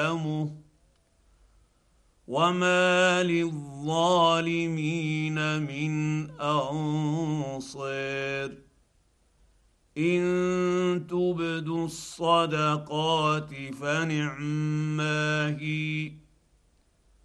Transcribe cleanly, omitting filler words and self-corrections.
وما للظالمين من انصير ان تبدوا الصدقات فنعما هي